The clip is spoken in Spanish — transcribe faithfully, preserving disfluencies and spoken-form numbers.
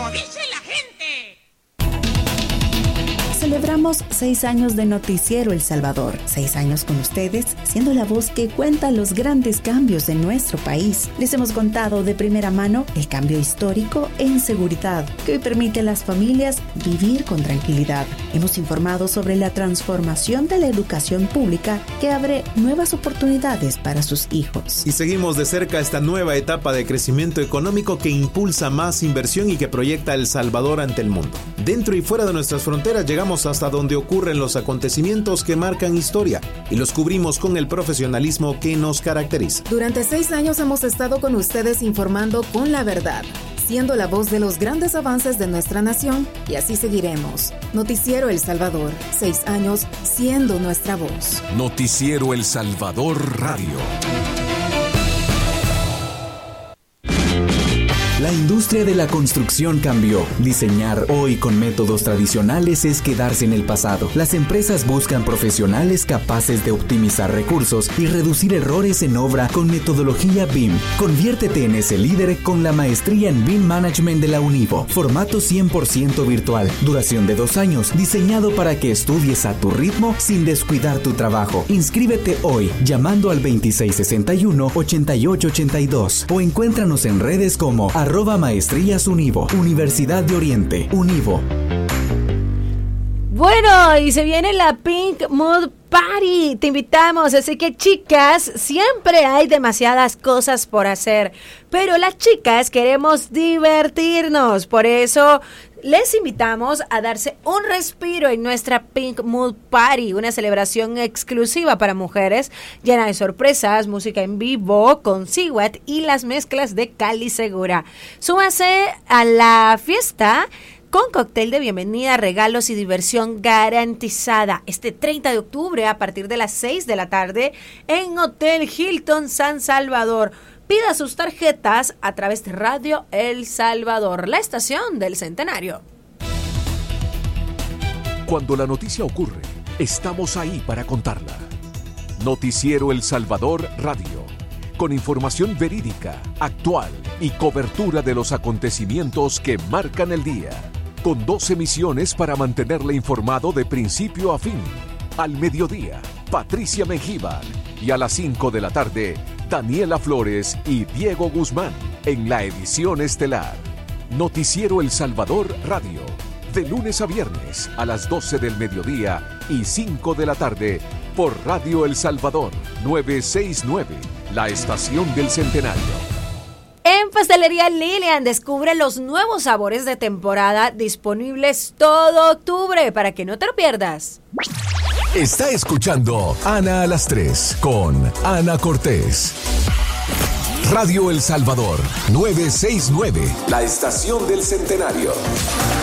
como dice la gente. Celebramos seis años de Noticiero El Salvador. Seis años con ustedes, siendo la voz que cuenta los grandes cambios en nuestro país. Les hemos contado de primera mano el cambio histórico en seguridad que hoy permite a las familias vivir con tranquilidad. Hemos informado sobre la transformación de la educación pública que abre nuevas oportunidades para sus hijos. Y seguimos de cerca esta nueva etapa de crecimiento económico que impulsa más inversión y que proyecta El Salvador ante el mundo. Dentro y fuera de nuestras fronteras llegamos hasta donde ocurren los acontecimientos que marcan historia y los cubrimos con el profesionalismo que nos caracteriza. Durante seis años hemos estado con ustedes informando con la verdad, siendo la voz de los grandes avances de nuestra nación, y así seguiremos. Noticiero El Salvador, seis años siendo nuestra voz. Noticiero El Salvador Radio. La industria de la construcción cambió. Diseñar hoy con métodos tradicionales es quedarse en el pasado. Las empresas buscan profesionales capaces de optimizar recursos y reducir errores en obra con metodología B I M. Conviértete en ese líder con la maestría en B I M Management de la Univo. Formato cien por ciento virtual. Duración de dos años. Diseñado para que estudies a tu ritmo sin descuidar tu trabajo. Inscríbete hoy llamando al veintiséis sesenta y uno, ochenta y ocho ochenta y dos o encuéntranos en redes como arroba maestrías Univo, Universidad de Oriente, Univo. Bueno, y se viene la Pink Mood Party, te invitamos, así que chicas, siempre hay demasiadas cosas por hacer, pero las chicas queremos divertirnos, por eso les invitamos a darse un respiro en nuestra Pink Mood Party, una celebración exclusiva para mujeres, llena de sorpresas, música en vivo con Siwat y las mezclas de Cali Segura. Súmase a la fiesta con cóctel de bienvenida, regalos y diversión garantizada este treinta de octubre a partir de las seis de la tarde en Hotel Hilton San Salvador. Pida sus tarjetas a través de Radio El Salvador, la estación del Centenario. Cuando la noticia ocurre, estamos ahí para contarla. Noticiero El Salvador Radio, con información verídica, actual y cobertura de los acontecimientos que marcan el día. Con dos emisiones para mantenerle informado de principio a fin. Al mediodía, Patricia Mengíbar. Y a las cinco de la tarde, Daniela Flores y Diego Guzmán en la edición estelar. Noticiero El Salvador Radio. De lunes a viernes a las doce del mediodía y cinco de la tarde por Radio El Salvador novecientos sesenta y nueve, la estación del Centenario. En Pastelería Lilian descubre los nuevos sabores de temporada disponibles todo octubre para que no te lo pierdas. Está escuchando Ana a las tres con Ana Cortés. Radio El Salvador novecientos sesenta y nueve, la estación del Centenario.